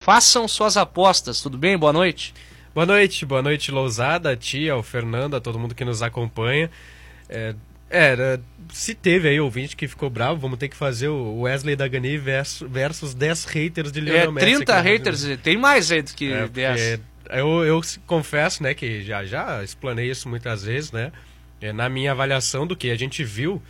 façam suas apostas. Tudo bem? Boa noite. Boa noite, Lousada, a tia, o Fernando, a todo mundo que nos acompanha. Se teve aí ouvinte que ficou bravo, vamos ter que fazer o Wesley Dagani versus 10 haters de Lionel Messi. 30 haters, tem mais aí do que 10. Eu confesso, né, que já explanei isso muitas vezes, né, na minha avaliação do que a gente viu,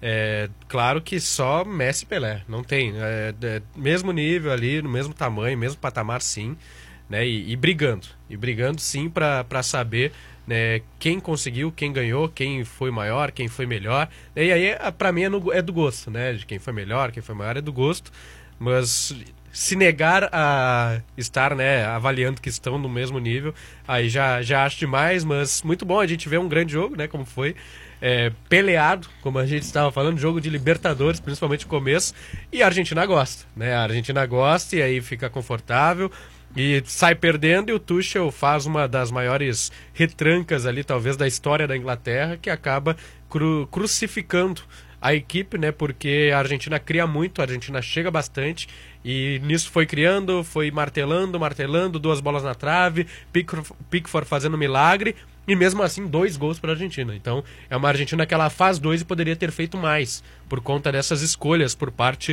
claro que só Messi e Pelé, não tem, mesmo nível ali, no mesmo tamanho, mesmo patamar sim, né, e brigando sim para saber, né, quem conseguiu, quem ganhou, quem foi maior, quem foi melhor. E aí, pra mim, é do gosto, né? De quem foi melhor, quem foi maior é do gosto. Mas se negar a estar, né, avaliando que estão no mesmo nível, aí já acho demais. Mas muito bom a gente ver um grande jogo, né? Como foi. Peleado, como a gente estava falando, jogo de Libertadores, principalmente o começo. E a Argentina gosta, né? A Argentina gosta e aí fica confortável. E sai perdendo, e o Tuchel faz uma das maiores retrancas ali, talvez, da história da Inglaterra, que acaba crucificando a equipe, né? Porque a Argentina cria muito, a Argentina chega bastante, e nisso foi criando, foi martelando, 2 bolas na trave, Pickford fazendo milagre, e mesmo assim 2 gols para a Argentina. Então é uma Argentina que ela faz 2 e poderia ter feito mais, por conta dessas escolhas por parte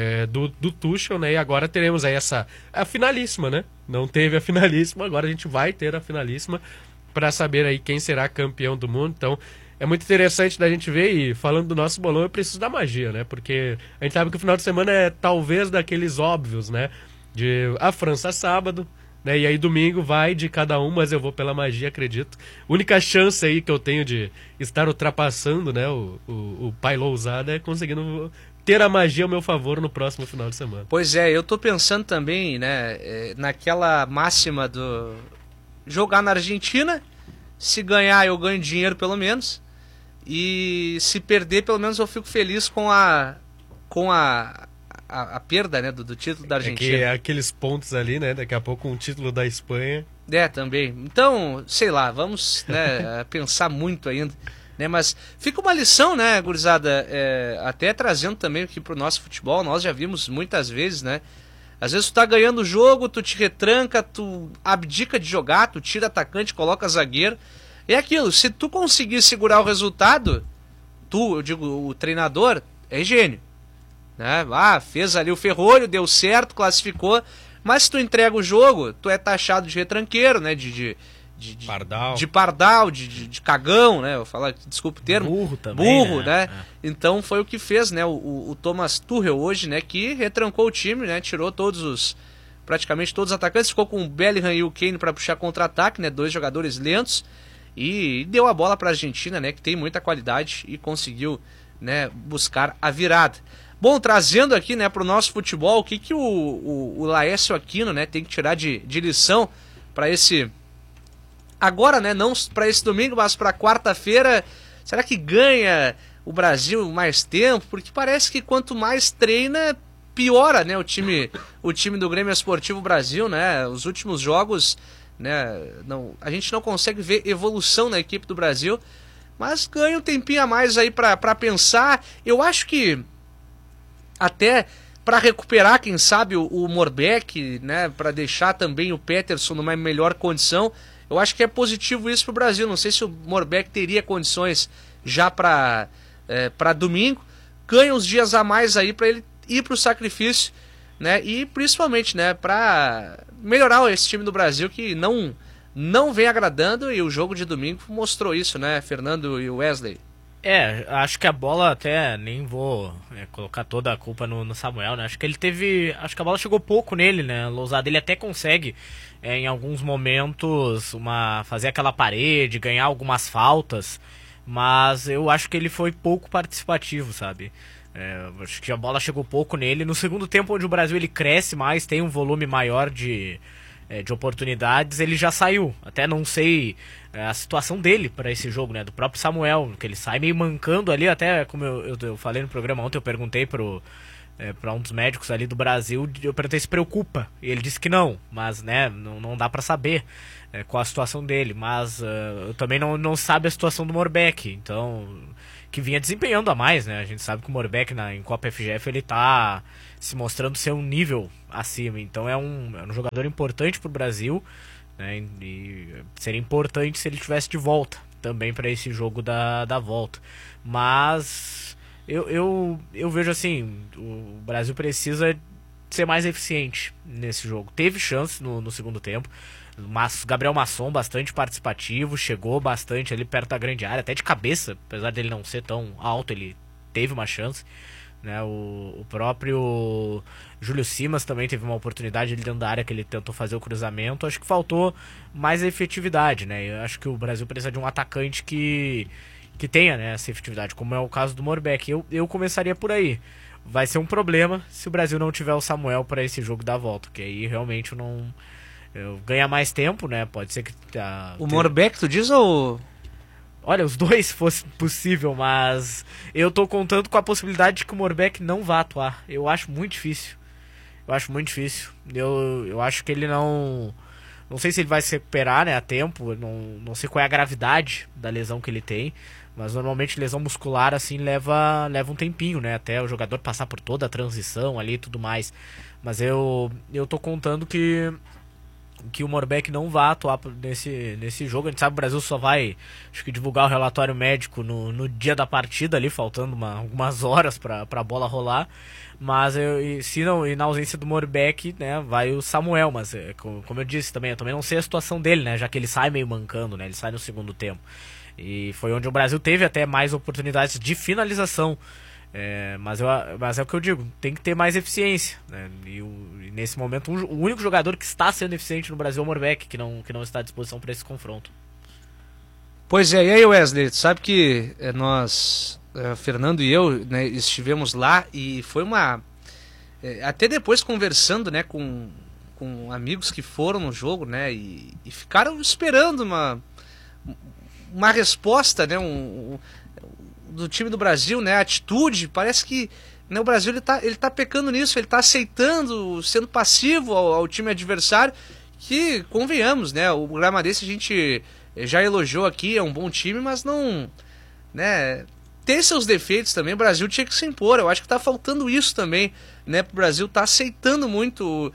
do Tuchel, né? E agora teremos aí a finalíssima, né? Não teve a finalíssima, agora a gente vai ter a finalíssima para saber aí quem será campeão do mundo. Então é muito interessante da gente ver, e falando do nosso bolão, eu preciso da magia, né? Porque a gente sabe que o final de semana é talvez daqueles óbvios, né? De a França sábado, né? E aí domingo vai de cada um, mas eu vou pela magia, acredito. Única chance aí que eu tenho de estar ultrapassando, né, o pai Lousada é conseguindo ter a magia ao meu favor no próximo final de semana. Pois é, eu tô pensando também, né, naquela máxima do jogar na Argentina, se ganhar eu ganho dinheiro pelo menos, e se perder pelo menos eu fico feliz com a perda, né, do título da Argentina. É aqueles pontos ali, né, daqui a pouco um título da Espanha. Também. Então, sei lá, vamos, né, pensar muito ainda, né, mas fica uma lição, né, gurizada, até trazendo também aqui pro nosso futebol, nós já vimos muitas vezes, né, às vezes tu tá ganhando o jogo, tu te retranca, tu abdica de jogar, tu tira atacante, coloca zagueiro, é aquilo, se tu conseguir segurar o resultado, eu digo, o treinador, é gênio, né? Fez ali o ferrolho, deu certo, classificou, mas se tu entrega o jogo, tu é taxado de retranqueiro, né? De pardal, de cagão, né? Eu falo, desculpa o termo. Burro também, né? Então foi o que fez, né? O Thomas Tuchel hoje, né? Que retrancou o time, né? Tirou praticamente todos os atacantes, ficou com o Bellingham e o Kane para puxar contra-ataque, né? 2 jogadores lentos, e deu a bola para a Argentina, né? Que tem muita qualidade e conseguiu, né? Buscar a virada. Bom, trazendo aqui, né, para o nosso futebol, o que o Laércio Aquino, né, tem que tirar de lição para esse... Agora, né, não para esse domingo, mas para quarta-feira. Será que ganha o Brasil mais tempo? Porque parece que quanto mais treina, piora, né, o time do Grêmio Esportivo Brasil, né? Os últimos jogos, né, a gente não consegue ver evolução na equipe do Brasil, mas ganha um tempinho a mais aí para pensar. Eu acho que até para recuperar, quem sabe, o Morbeck, né, para deixar também o Peterson numa melhor condição, eu acho que é positivo isso para o Brasil. Não sei se o Morbeck teria condições já para domingo. Ganha uns dias a mais aí para ele ir para o sacrifício, né, e principalmente, né, para melhorar esse time do Brasil que não vem agradando, e o jogo de domingo mostrou isso, né, Fernando e Wesley? Acho que a bola, até nem vou colocar toda a culpa no Samuel, né? Acho que a bola chegou pouco nele, né? O Lousada, ele até consegue, em alguns momentos, fazer aquela parede, ganhar algumas faltas, mas eu acho que ele foi pouco participativo, sabe? Acho que a bola chegou pouco nele. No segundo tempo, onde o Brasil ele cresce mais, tem um volume maior de oportunidades, ele já saiu. Até não sei a situação dele para esse jogo, né? Do próprio Samuel, que ele sai meio mancando ali. Até como eu falei no programa ontem, eu perguntei para um dos médicos ali do Brasil, eu perguntei se preocupa, e ele disse que não, mas, né, não dá para saber qual a situação dele. Mas eu também não sabe a situação do Morbeck, então que vinha desempenhando a mais, né? A gente sabe que o Morbeck em Copa FGF ele tá se mostrando ser um nível acima, então é um jogador importante pro Brasil, né? E seria importante se ele tivesse de volta também para esse jogo da volta. Mas eu vejo assim, o Brasil precisa ser mais eficiente nesse jogo. Teve chance no segundo tempo, mas Gabriel Masson bastante participativo, chegou bastante ali perto da grande área, até de cabeça, apesar dele não ser tão alto, ele teve uma chance, né? O próprio Júlio Simas também teve uma oportunidade ali dentro da área que ele tentou fazer o cruzamento. Acho que faltou mais efetividade, né? Eu acho que o Brasil precisa de um atacante que tenha, né, essa efetividade, como é o caso do Morbeck. Eu começaria por aí. Vai ser um problema se o Brasil não tiver o Samuel para esse jogo da volta, que aí realmente não ganha mais tempo, né? Pode ser que o Morbeck, tu diz, ou olha, os dois fosse possível, mas eu tô contando com a possibilidade de que o Morbeck não vá atuar. Eu acho muito difícil. Eu acho que ele não sei se ele vai se recuperar, né, a tempo. Não sei qual é a gravidade da lesão que ele tem, mas normalmente lesão muscular assim leva um tempinho, né, até o jogador passar por toda a transição ali e tudo mais. Mas eu tô contando que o Morbeck não vai atuar nesse jogo. A gente sabe que o Brasil só vai, acho que, divulgar o relatório médico no dia da partida ali, faltando algumas horas para a bola rolar. Mas e na ausência do Morbeck, né, vai o Samuel. Mas como eu disse também, eu também não sei a situação dele, né, já que ele sai meio mancando, né, ele sai no segundo tempo. E foi onde o Brasil teve até mais oportunidades de finalização. Mas é o que eu digo, tem que ter mais eficiência, né? E nesse momento o único jogador que está sendo eficiente no Brasil é o Morbeck, que não está à disposição para esse confronto. Pois é, e aí, Wesley, tu sabe que nós, Fernando e eu, né, estivemos lá e foi até depois conversando, né, com amigos que foram no jogo, né, e ficaram esperando uma resposta, né, do time do Brasil, né, a atitude. Parece que, né, o Brasil ele tá pecando nisso, ele tá aceitando, sendo passivo ao time adversário, que, convenhamos, né, o Gramadense a gente já elogiou aqui, é um bom time, mas não, né, tem seus defeitos também. O Brasil tinha que se impor. Eu acho que tá faltando isso também, né, pro Brasil tá aceitando muito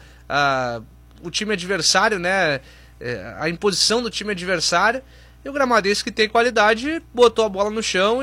o time adversário, né, a imposição do time adversário. E o Gramadense, que tem qualidade, botou a bola no chão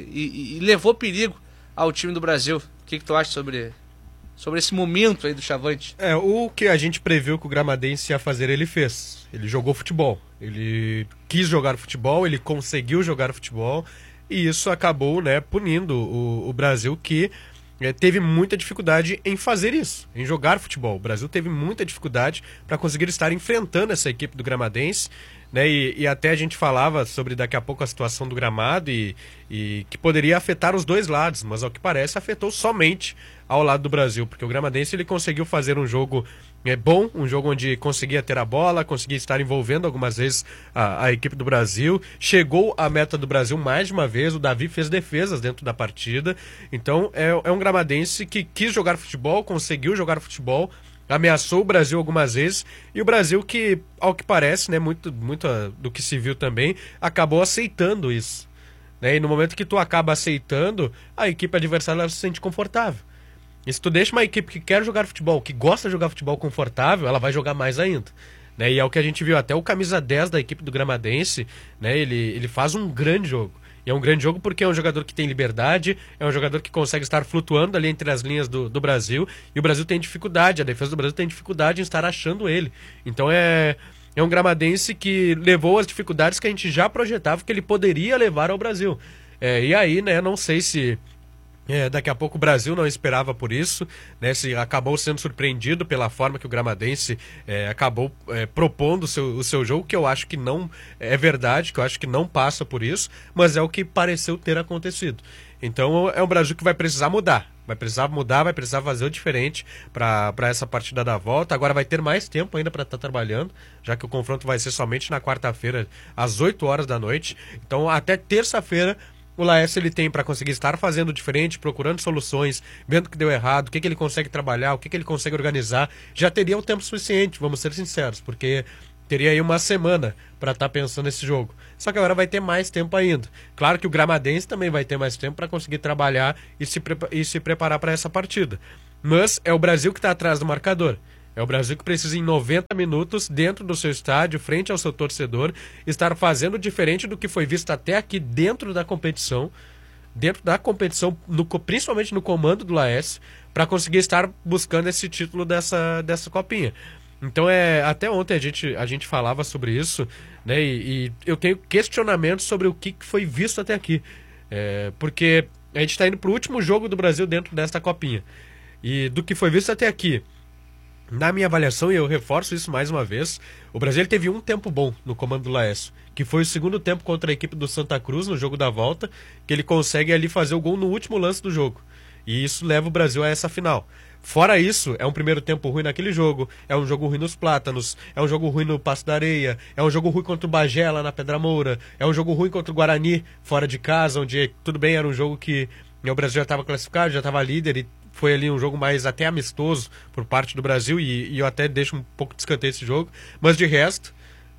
e levou perigo ao time do Brasil. O que tu acha sobre esse momento aí do Chavante? O que a gente previu que o Gramadense ia fazer, ele fez. Ele jogou futebol. Ele quis jogar futebol, ele conseguiu jogar futebol. E isso acabou, né, punindo o Brasil, que teve muita dificuldade em fazer isso, em jogar futebol. O Brasil teve muita dificuldade para conseguir estar enfrentando essa equipe do Gramadense. Né, e até a gente falava sobre daqui a pouco a situação do gramado e que poderia afetar os dois lados, mas ao que parece afetou somente ao lado do Brasil, porque o Gramadense ele conseguiu fazer um jogo bom, um jogo onde conseguia ter a bola, conseguia estar envolvendo algumas vezes a equipe do Brasil, chegou à meta do Brasil mais de uma vez, o Davi fez defesas dentro da partida. Então é um Gramadense que quis jogar futebol, conseguiu jogar futebol, ameaçou o Brasil algumas vezes, e o Brasil que, ao que parece, né, muito do que se viu também, acabou aceitando isso. Né? E no momento que tu acaba aceitando, a equipe adversária ela se sente confortável. E se tu deixa uma equipe que quer jogar futebol, que gosta de jogar futebol confortável, ela vai jogar mais ainda. Né? E é o que a gente viu, até o camisa 10 da equipe do Gramadense, né, ele faz um grande jogo. E é um grande jogo porque é um jogador que tem liberdade, é um jogador que consegue estar flutuando ali entre as linhas do Brasil, e o Brasil tem dificuldade, a defesa do Brasil tem dificuldade em estar achando ele. Então é um Gramadense que levou as dificuldades que a gente já projetava que ele poderia levar ao Brasil. E aí, né, não sei se daqui a pouco o Brasil não esperava por isso, né, se acabou sendo surpreendido pela forma que o Gramadense acabou propondo o seu jogo, que eu acho que não é verdade, que eu acho que não passa por isso, mas é o que pareceu ter acontecido. Então é um Brasil que vai precisar mudar, vai precisar fazer o diferente para essa partida da volta. Agora vai ter mais tempo ainda para estar trabalhando, já que o confronto vai ser somente na quarta-feira, às 8 horas da noite. Então até terça-feira o Laércio ele tem para conseguir estar fazendo diferente, procurando soluções, vendo o que deu errado, o que ele consegue trabalhar, o que ele consegue organizar. Já teria o tempo suficiente, vamos ser sinceros, porque teria aí uma semana para estar pensando nesse jogo. Só que agora vai ter mais tempo ainda. Claro que o Gramadense também vai ter mais tempo para conseguir trabalhar e se preparar para essa partida. Mas é o Brasil que está atrás do marcador. É o Brasil que precisa, em 90 minutos, dentro do seu estádio, frente ao seu torcedor, estar fazendo diferente do que foi visto até aqui dentro da competição, principalmente no comando do Laércio, para conseguir estar buscando esse título dessa copinha. Então, até ontem a gente falava sobre isso, né? E eu tenho questionamentos sobre o que foi visto até aqui. Porque a gente está indo para o último jogo do Brasil dentro desta copinha. E do que foi visto até aqui, na minha avaliação, e eu reforço isso mais uma vez, o Brasil teve um tempo bom no comando do Laércio, que foi o segundo tempo contra a equipe do Santa Cruz no jogo da volta, que ele consegue ali fazer o gol no último lance do jogo. E isso leva o Brasil a essa final. Fora isso, é um primeiro tempo ruim naquele jogo, é um jogo ruim nos Plátanos, é um jogo ruim no Passo da Areia, é um jogo ruim contra o Bagé lá na Pedra Moura, é um jogo ruim contra o Guarani fora de casa, onde tudo bem, era um jogo que o Brasil já estava classificado, já estava líder, e foi ali um jogo mais até amistoso por parte do Brasil, e eu até deixo um pouco de escanteio esse jogo, mas de resto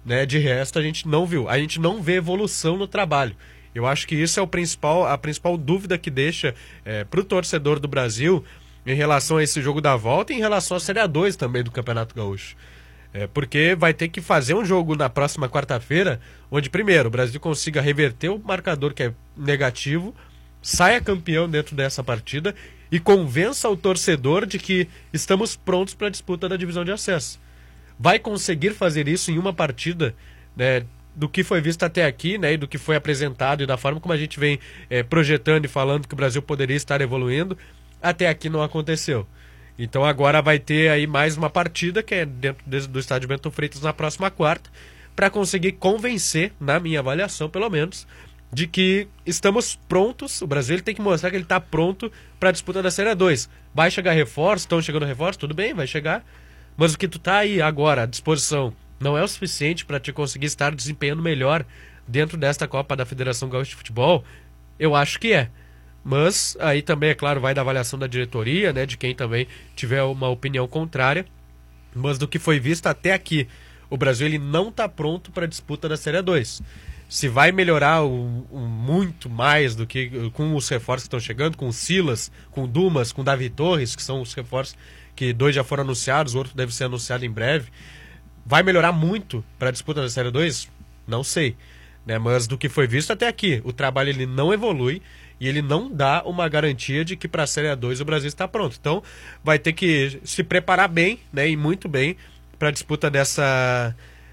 a gente não viu, a gente não vê evolução no trabalho. Eu acho que isso é a principal dúvida que deixa para o torcedor do Brasil em relação a esse jogo da volta e em relação à Série A2 também do Campeonato Gaúcho. Porque vai ter que fazer um jogo na próxima quarta-feira, onde primeiro o Brasil consiga reverter o marcador que é negativo, saia campeão dentro dessa partida e convença o torcedor de que estamos prontos para a disputa da divisão de acesso. Vai conseguir fazer isso em uma partida, né, do que foi visto até aqui, né, e do que foi apresentado e da forma como a gente vem projetando e falando que o Brasil poderia estar evoluindo, até aqui não aconteceu. Então agora vai ter aí mais uma partida, que é dentro do estádio Bento Freitas na próxima quarta, para conseguir convencer, na minha avaliação pelo menos, de que estamos prontos. O Brasil ele tem que mostrar que ele está pronto para a disputa da Série A2. Vai chegar reforço, estão chegando reforços, tudo bem, vai chegar. Mas o que tu tá aí agora à disposição não é o suficiente para te conseguir estar desempenhando melhor dentro desta Copa da Federação Gaúcha de Futebol? Eu acho que é. Mas aí também, é claro, vai da avaliação da diretoria, né, de quem também tiver uma opinião contrária. Mas do que foi visto até aqui, o Brasil ele não está pronto para a disputa da Série A2. Se vai melhorar muito mais do que com os reforços que estão chegando, com o Silas, com o Dumas, com o Davi Torres, que são os reforços que 2 já foram anunciados, o outro deve ser anunciado em breve. Vai melhorar muito para a disputa da Série 2? Não sei. Né? Mas do que foi visto até aqui, o trabalho ele não evolui e ele não dá uma garantia de que para a Série A2 o Brasil está pronto. Então vai ter que se preparar bem, né, e muito bem para a disputa dessa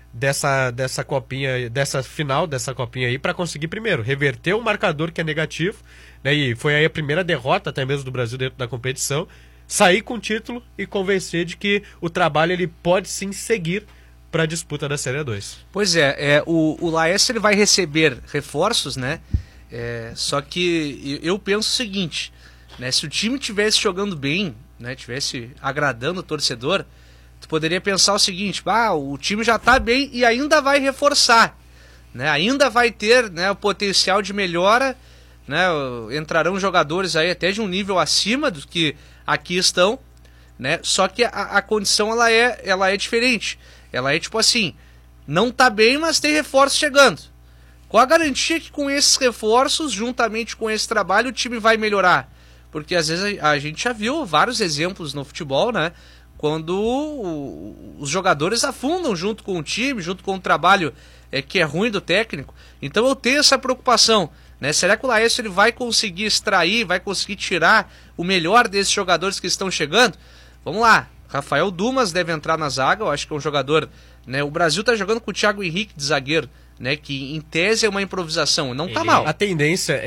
copinha, dessa final dessa copinha aí, para conseguir primeiro reverter o marcador que é negativo, né, e foi aí a primeira derrota até mesmo do Brasil dentro da competição, sair com o título e convencer de que o trabalho ele pode sim seguir para a disputa da Série A2. Pois o Laércio ele vai receber reforços, né? Só que eu penso o seguinte, né? Se o time estivesse jogando bem, né? Tivesse agradando o torcedor, tu poderia pensar o seguinte: o time já está bem e ainda vai reforçar, né? Ainda vai ter, né, o potencial de melhora, né? Entrarão jogadores aí até de um nível acima do que aqui estão, né? Só que a condição ela é diferente. Ela é tipo assim: não tá bem, mas tem reforços chegando. Qual a garantia que com esses reforços, juntamente com esse trabalho, o time vai melhorar? Porque às vezes a gente já viu vários exemplos no futebol, né? Quando os jogadores afundam junto com o time, junto com o trabalho que é ruim do técnico. Então eu tenho essa preocupação, né? Será que o Laércio ele vai conseguir extrair, vai conseguir tirar o melhor desses jogadores que estão chegando? Vamos lá, Rafael Dumas deve entrar na zaga, eu acho que é um jogador, né? O Brasil está jogando com o Thiago Henrique de zagueiro, né, que em tese é uma improvisação, não tá mal. A tendência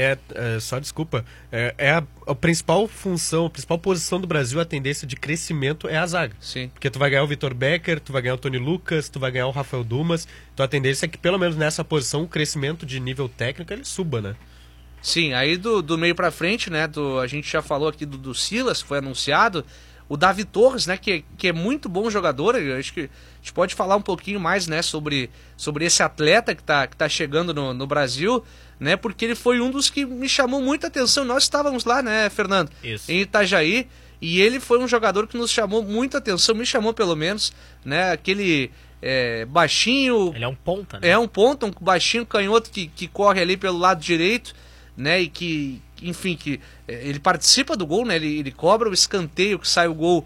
a principal função, a principal posição do Brasil, a tendência de crescimento é a zaga. Sim. Porque tu vai ganhar o Vitor Becker, tu vai ganhar o Tony Lucas, tu vai ganhar o Rafael Dumas, então a tendência é que pelo menos nessa posição o crescimento de nível técnico ele suba, né? Sim, aí do meio pra frente, né, a gente já falou aqui do Silas, foi anunciado. O Davi Torres, né, que é muito bom jogador, eu acho que a gente pode falar um pouquinho mais, né, sobre esse atleta que tá chegando no Brasil, né, porque ele foi um dos que me chamou muita atenção. Nós estávamos lá, né, Fernando? Isso. Em Itajaí, e ele foi um jogador que nos chamou muita atenção, me chamou pelo menos, né, aquele baixinho. Ele é um ponta, né? É um ponta, um baixinho canhoto que corre ali pelo lado direito, né? E que, enfim, ele participa do gol, né? Ele cobra o escanteio que sai o gol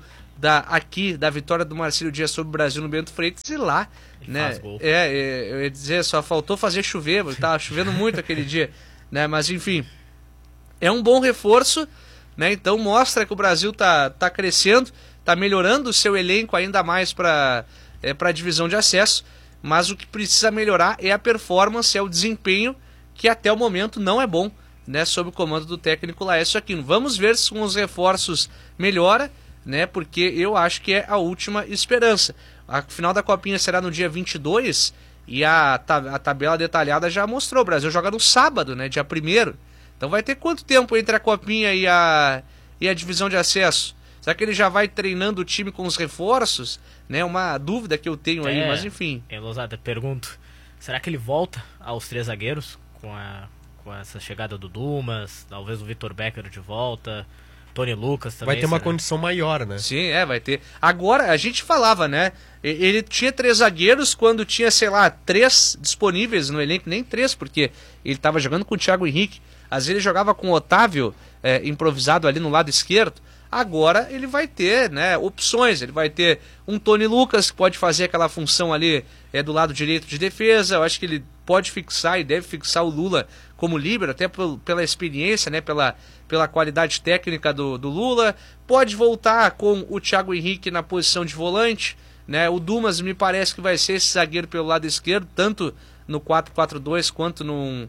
da vitória do Marcílio Dias sobre o Brasil no Bento Freitas e lá, ele né? faz gol. Eu ia dizer, só faltou fazer chover, tava chovendo muito aquele dia, né? Mas enfim, é um bom reforço, né? Então mostra que o Brasil tá crescendo, tá melhorando o seu elenco ainda mais para a divisão de acesso, mas o que precisa melhorar é a performance, é o desempenho, que até o momento não é bom, né? Sob o comando do técnico Laércio Aquino. Vamos ver se com os reforços melhora, né? Porque eu acho que é a última esperança. A final da Copinha será no dia 22 e a tabela detalhada já mostrou. O Brasil joga no sábado, né? Dia 1º. Então vai ter quanto tempo entre a Copinha e a divisão de acesso? Será que ele já vai treinando o time com os reforços? Né? Uma dúvida que eu tenho aí, mas enfim. Losada, pergunto, será que ele volta aos 3 zagueiros com essa chegada do Dumas, talvez o Vitor Becker de volta, Tony Lucas também? Vai ter uma condição maior, né? Sim, vai ter. Agora, a gente falava, né? Ele tinha 3 zagueiros quando tinha, sei lá, 3 disponíveis no elenco, nem 3, porque ele estava jogando com o Thiago Henrique. Às vezes ele jogava com o Otávio improvisado ali no lado esquerdo. Agora ele vai ter, né, opções, ele vai ter um Tony Lucas que pode fazer aquela função ali do lado direito de defesa. Eu acho que ele pode fixar e deve fixar o Lula como líbero, até pela experiência, né, pela qualidade técnica do Lula. Pode voltar com o Thiago Henrique na posição de volante, né? O Dumas me parece que vai ser esse zagueiro pelo lado esquerdo, tanto no 4-4-2 quanto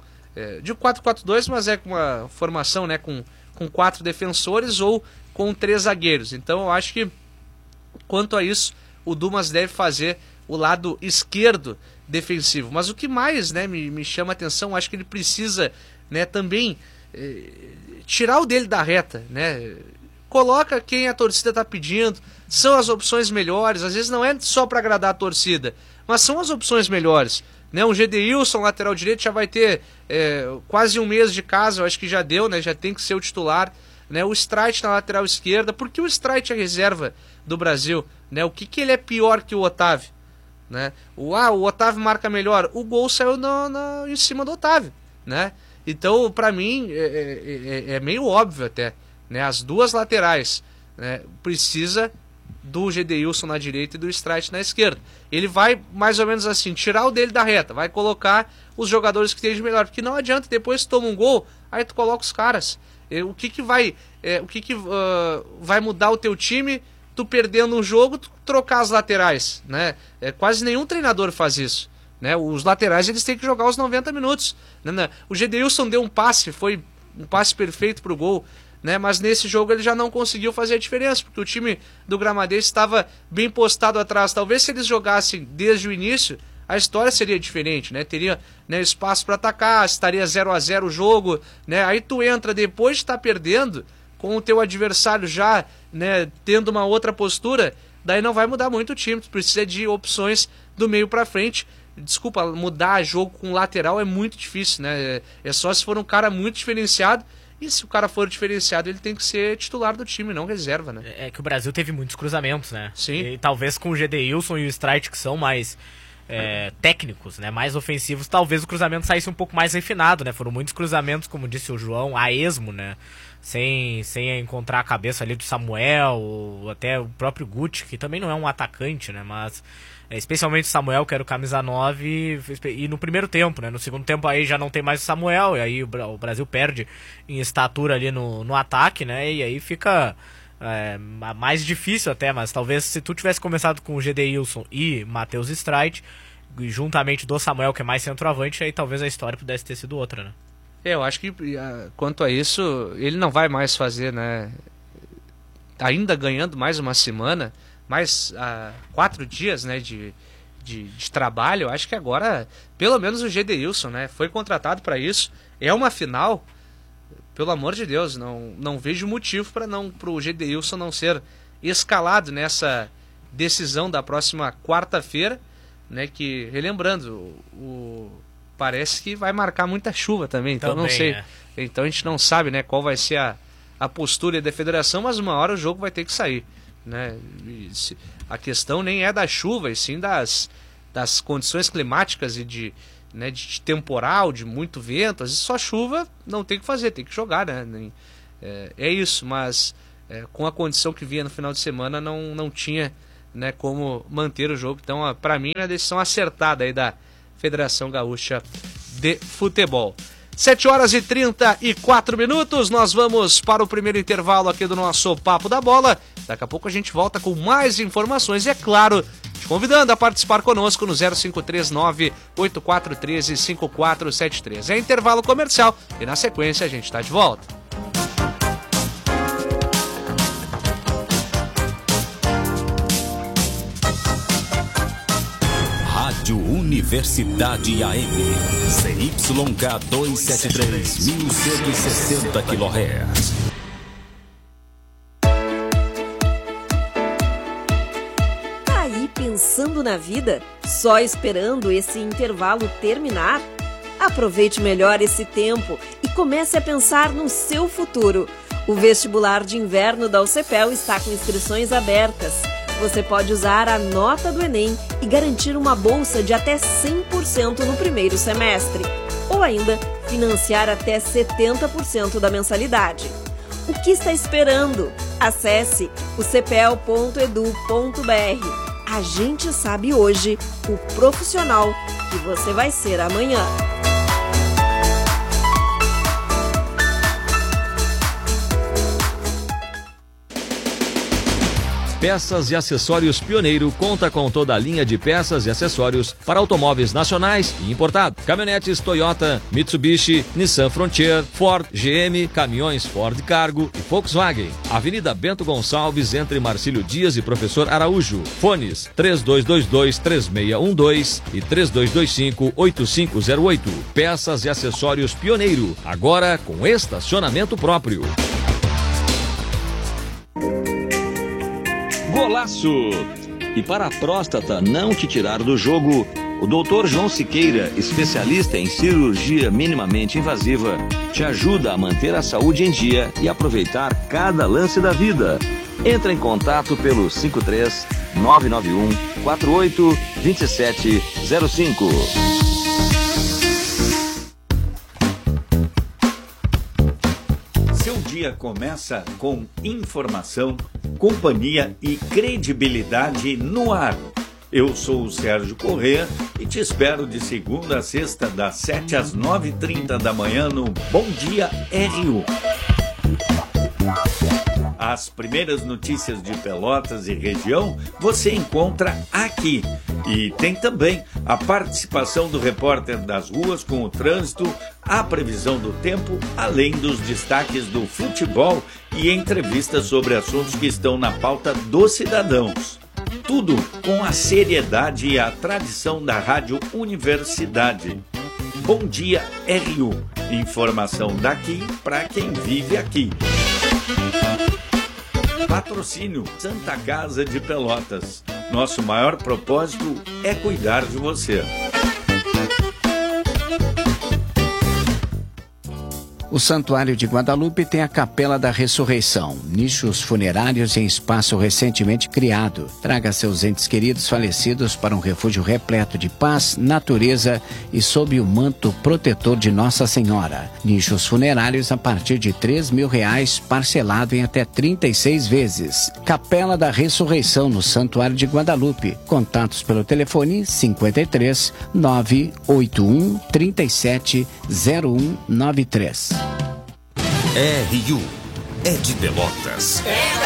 de 4-4-2, mas com uma formação, né, com 4 defensores ou com 3 zagueiros. Então eu acho que, quanto a isso, o Dumas deve fazer o lado esquerdo defensivo. Mas o que mais, né, me chama a atenção, acho que ele precisa, né, também tirar o dele da reta, né? Coloca quem a torcida está pedindo, são as opções melhores. Às vezes não é só para agradar a torcida, mas são as opções melhores, né? Um Gedeilson, lateral direito, já vai ter quase um mês de casa, eu acho que já deu, né? Já tem que ser o titular, né? O Streit na lateral esquerda. Por que o Streit é reserva do Brasil, né? O que ele é pior que o Otávio, né? O Otávio marca melhor, o gol saiu em cima do Otávio, né? Então, para mim, é meio óbvio até, né? As duas laterais, né? Precisa do Gedeilson na direita e do Streit na esquerda. Ele vai, mais ou menos assim, tirar o dele da reta, vai colocar os jogadores que tem de melhor, porque não adianta, depois tu toma um gol, aí tu coloca os caras. O que vai mudar o teu time, tu perdendo um jogo, tu trocar as laterais, né? Quase nenhum treinador faz isso, né? Os laterais, eles têm que jogar os 90 minutos, né? O Gedeilson deu um passe, foi um passe perfeito pro gol, né? Mas nesse jogo ele já não conseguiu fazer a diferença, porque o time do Gramadense estava bem postado atrás. Talvez se eles jogassem desde o início, a história seria diferente, né? Teria, né, espaço para atacar, estaria 0-0 o jogo, né? Aí tu entra depois de estar perdendo, com o teu adversário já, né, tendo uma outra postura, daí não vai mudar muito o time. Tu precisa de opções do meio para frente. Desculpa, mudar jogo com lateral é muito difícil, né? É só se for um cara muito diferenciado. E se o cara for diferenciado, ele tem que ser titular do time, não reserva, né? É que o Brasil teve muitos cruzamentos, né? Sim. E talvez com o Gedeilson e o Streit, que são mais técnicos, né? Mais ofensivos, talvez o cruzamento saísse um pouco mais refinado, né? Foram muitos cruzamentos, como disse o João, a esmo, né? Sem encontrar a cabeça ali do Samuel, ou até o próprio Guti, que também não é um atacante, né? Mas especialmente o Samuel, que era o camisa 9, e no primeiro tempo, né? No segundo tempo aí já não tem mais o Samuel, e aí o Brasil perde em estatura ali no ataque, né? E aí fica mais difícil até, mas talvez se tu tivesse começado com o Gedeilson e Matheus Streit, juntamente do Samuel, que é mais centroavante, aí talvez a história pudesse ter sido outra, né? Eu acho que quanto a isso, ele não vai mais fazer, né? Ainda ganhando mais uma semana, mais 4 dias, né, de trabalho. Eu acho que agora, pelo menos o Gedeilson, né, foi contratado para isso. É uma final, pelo amor de Deus, não vejo motivo para o Gedeilson não ser escalado nessa decisão da próxima quarta-feira, né, que, relembrando, parece que vai marcar muita chuva também, então não sei. Então a gente não sabe, né, qual vai ser a postura da federação, mas uma hora o jogo vai ter que sair, né? A questão nem é da chuva, e sim das condições climáticas e de temporal, de muito vento, às vezes só chuva não tem o que fazer, tem que jogar, né? É isso, mas com a condição que vinha no final de semana não tinha, né, como manter o jogo. Então, para mim, é uma decisão acertada aí da Federação Gaúcha de Futebol. 7h34, nós vamos para o primeiro intervalo aqui do nosso Papo da Bola. Daqui a pouco a gente volta com mais informações e, é claro, te convidando a participar conosco no 0539-8413-5473. É intervalo comercial e na sequência a gente está de volta. Rádio Universidade AM, CYK 273, 1160 kHz. Tá aí pensando na vida? Só esperando esse intervalo terminar? Aproveite melhor esse tempo e comece a pensar no seu futuro. O vestibular de inverno da UCPEL está com inscrições abertas. Você pode usar a nota do Enem e garantir uma bolsa de até 100% no primeiro semestre. Ou ainda, financiar até 70% da mensalidade. O que está esperando? Acesse ucpel.edu.br. A gente sabe hoje o profissional que você vai ser amanhã. Peças e Acessórios Pioneiro conta com toda a linha de peças e acessórios para automóveis nacionais e importados. Caminhonetes Toyota, Mitsubishi, Nissan Frontier, Ford, GM, caminhões Ford Cargo e Volkswagen. Avenida Bento Gonçalves, entre Marcílio Dias e Professor Araújo. Fones 3222-3612 e 3225-8508. Peças e Acessórios Pioneiro, agora com estacionamento próprio. Golaço! E para a próstata não te tirar do jogo, o Dr. João Siqueira, especialista em cirurgia minimamente invasiva, te ajuda a manter a saúde em dia e aproveitar cada lance da vida. Entra em contato pelo 53 991 48 2705. Seu dia começa com informação, companhia e credibilidade no ar. Eu sou o Sérgio Corrêa e te espero de segunda a sexta, das 7 às 9h30 da manhã no Bom Dia RU. As primeiras notícias de Pelotas e região você encontra aqui. E tem também a participação do repórter das ruas com o trânsito, a previsão do tempo, além dos destaques do futebol e entrevistas sobre assuntos que estão na pauta dos cidadãos. Tudo com a seriedade e a tradição da Rádio Universidade. Bom Dia RU. Informação daqui para quem vive aqui. Patrocínio Santa Casa de Pelotas. Nosso maior propósito é cuidar de você. O Santuário de Guadalupe tem a Capela da Ressurreição, nichos funerários em espaço recentemente criado. Traga seus entes queridos falecidos para um refúgio repleto de paz, natureza e sob o manto protetor de Nossa Senhora. Nichos funerários a partir de R$3.000, parcelado em até 36 vezes. Capela da Ressurreição no Santuário de Guadalupe. Contatos pelo telefone 53 981 37 0193. RU é de Pelotas.